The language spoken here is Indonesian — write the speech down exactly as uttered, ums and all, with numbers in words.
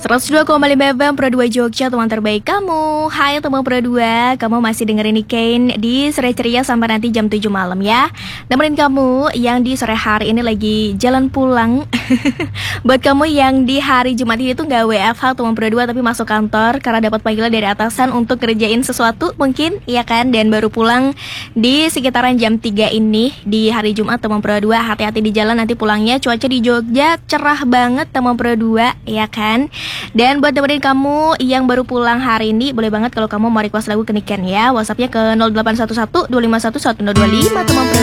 seratus dua koma lima F M Pro dua Jogja, teman terbaik kamu. Hai teman Pro dua, kamu masih dengerin Nikain di Sore Ceria sampai nanti jam tujuh malam ya. Nemenin kamu yang di sore hari ini lagi jalan pulang. Buat kamu yang di hari Jumat ini tuh gak W F H teman Pro dua, tapi masuk kantor karena dapat panggilan dari atasan untuk kerjain sesuatu mungkin, ya kan? Dan baru pulang di sekitaran jam tiga ini di hari Jumat teman Pro dua. Hati-hati di jalan nanti pulangnya. Cuaca di Jogja cerah banget teman Pro dua, ya kan? Dan buat nemenin kamu yang baru pulang hari ini, boleh banget kalau kamu mau request lagu ke Niken ya. WhatsAppnya ke nol delapan satu satu dua lima satu satu nol dua lima teman Pro